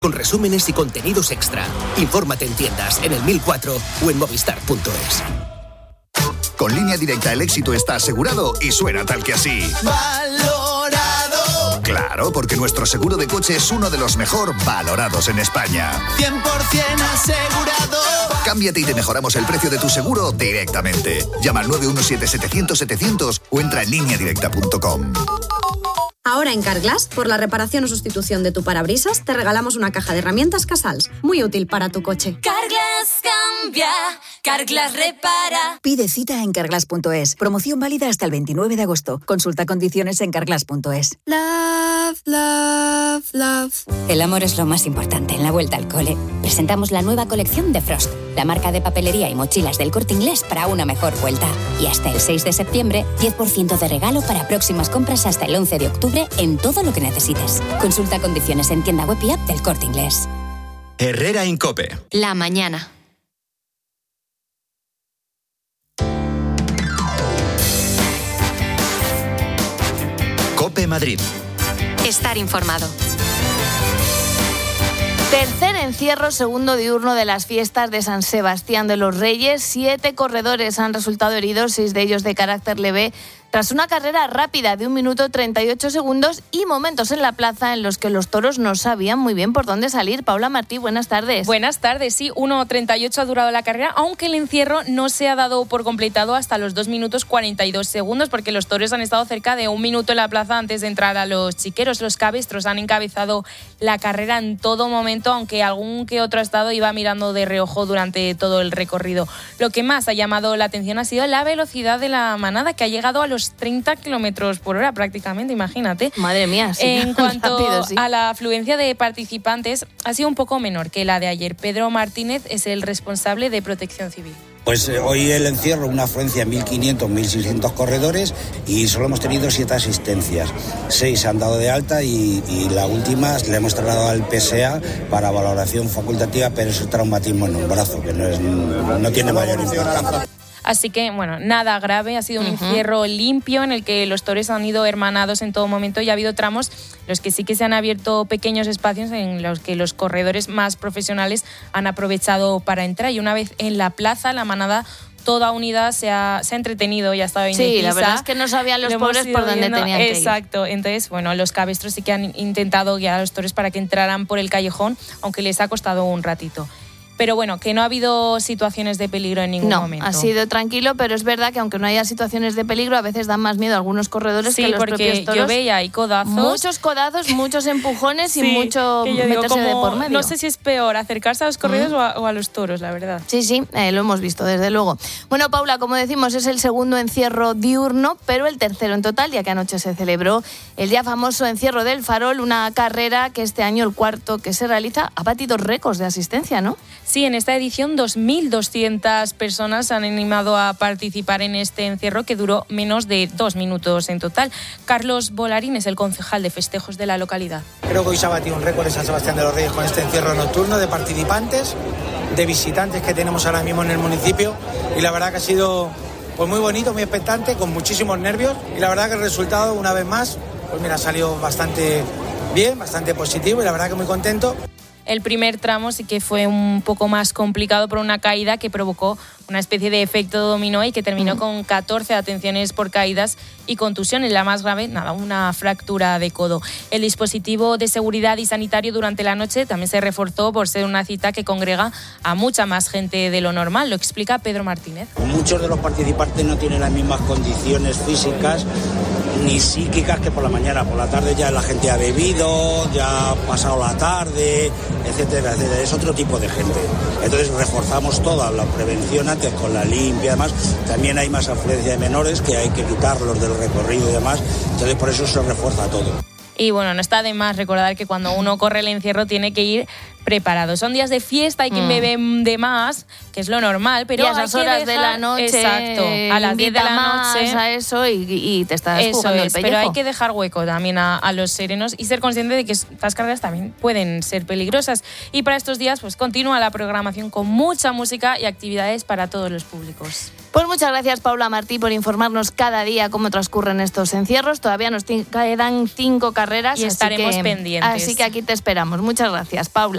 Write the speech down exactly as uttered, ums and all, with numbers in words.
con resúmenes y contenidos extra. Infórmate en tiendas, en el mil cuatro o en movistar punto es. Con Línea Directa el éxito está asegurado y suena tal que así. ¡Valorado! Claro, porque nuestro seguro de coche es uno de los mejor valorados en España. cien por ciento asegurado. Cámbiate y te mejoramos el precio de tu seguro directamente. Llama al nueve uno siete setecientos setecientos o entra en línea directa punto com. Ahora en Carglass, por la reparación o sustitución de tu parabrisas, te regalamos una caja de herramientas Casals, muy útil para tu coche. Carglass cambia, Carglass repara. Pide cita en carglass punto es. Promoción válida hasta el veintinueve de agosto. Consulta condiciones en carglass punto es. Love, love, love. El amor es lo más importante en la vuelta al cole. Presentamos la nueva colección de Frost, la marca de papelería y mochilas del Corte Inglés para una mejor vuelta. Y hasta el seis de septiembre, diez por ciento de regalo para próximas compras hasta el once de octubre en todo lo que necesites. Consulta condiciones en tienda web y app del Corte Inglés. Herrera en COPE. La mañana. COPE Madrid. Estar informado. Tercer encierro, segundo diurno de las fiestas de San Sebastián de los Reyes. Siete corredores han resultado heridos, seis de ellos de carácter leve, tras una carrera rápida de un minuto treinta y ocho segundos y momentos en la plaza en los que los toros no sabían muy bien por dónde salir. Paula Martí, buenas tardes. Buenas tardes, sí, uno treinta y ocho ha durado la carrera, aunque el encierro no se ha dado por completado hasta los dos minutos cuarenta y dos segundos, porque los toros han estado cerca de un minuto en la plaza antes de entrar a los chiqueros. Los cabestros han encabezado la carrera en todo momento, aunque algún que otro estado iba mirando de reojo durante todo el recorrido. Lo que más ha llamado la atención ha sido la velocidad de la manada, que ha llegado a los treinta kilómetros por hora prácticamente, imagínate. Madre mía, sí. En cuanto rápido, sí. a la afluencia de participantes, ha sido un poco menor que la de ayer. Pedro Martínez es el responsable de Protección Civil. Pues eh, hoy el encierro, una afluencia de mil quinientos, mil seiscientos corredores y solo hemos tenido siete asistencias. Seis han dado de alta y, y la última le hemos trasladado al P S A para valoración facultativa, pero es un traumatismo en un brazo, que no, es, no tiene mayor importancia. Así que, bueno, nada grave, ha sido un uh-huh. encierro limpio en el que los toros han ido hermanados en todo momento y ha habido tramos en los que sí que se han abierto pequeños espacios en los que los corredores más profesionales han aprovechado para entrar. Y una vez en la plaza, la manada toda unidad se ha, se ha entretenido y ha estado indecisa. Sí, la verdad es que no sabían los pobres por dónde viendo. tenían que ir. Exacto, entonces, bueno, los cabestros sí que han intentado guiar a los toros para que entraran por el callejón, aunque les ha costado un ratito. Pero bueno, que no ha habido situaciones de peligro en ningún no, momento. No, ha sido tranquilo, pero es verdad que aunque no haya situaciones de peligro, a veces dan más miedo a algunos corredores sí, que los propios toros. Sí, porque yo veía ahí codazos. Muchos codazos, muchos empujones sí, y mucho meterse como, de por medio. No sé si es peor acercarse a los corredores mm. o, a, o a los toros, la verdad. Sí, sí, eh, lo hemos visto, desde luego. Bueno, Paula, como decimos, es el segundo encierro diurno, pero el tercero en total, ya que anoche se celebró el ya famoso encierro del Farol, una carrera que este año, el cuarto que se realiza, ha batido récords de asistencia, ¿no? Sí, en esta edición dos mil doscientas personas han animado a participar en este encierro que duró menos de dos minutos en total. Carlos Bolarín es el concejal de festejos de la localidad. Creo que hoy se ha batido un récord en San Sebastián de los Reyes con este encierro nocturno de participantes, de visitantes que tenemos ahora mismo en el municipio y la verdad que ha sido pues muy bonito, muy expectante, con muchísimos nervios y la verdad que el resultado una vez más pues mira, ha salido bastante bien, bastante positivo y la verdad que muy contento. El primer tramo sí que fue un poco más complicado por una caída que provocó una especie de efecto dominó y que terminó mm. con catorce atenciones por caídas y contusiones. La más grave, nada, una fractura de codo. El dispositivo de seguridad y sanitario durante la noche también se reforzó por ser una cita que congrega a mucha más gente de lo normal. Lo explica Pedro Martínez. Muchos de los participantes no tienen las mismas condiciones físicas ni psíquicas que por la mañana. Por la tarde ya la gente ha bebido, ya ha pasado la tarde, etcétera, etcétera. Es otro tipo de gente. Entonces reforzamos toda la prevención antes con la limpia y demás. También hay más afluencia de menores que hay que quitarlos del recorrido y demás. Entonces por eso se refuerza todo. Y bueno, no está de más recordar que cuando uno corre el encierro tiene que ir preparado. Son días de fiesta, hay quien mm. bebe de más, que es lo normal, pero y a esas horas dejar, de la noche, exacto, a las diez de la noche, a eso y, y te estás eso jugando es, el pellejo. Pero hay que dejar hueco también a, a los serenos y ser consciente de que estas carreras también pueden ser peligrosas. Y para estos días, pues continúa la programación con mucha música y actividades para todos los públicos. Pues muchas gracias, Paula Martí, por informarnos cada día cómo transcurren estos encierros. Todavía nos quedan cinco carreras y estaremos así que, pendientes. Así que aquí te esperamos. Muchas gracias, Paula.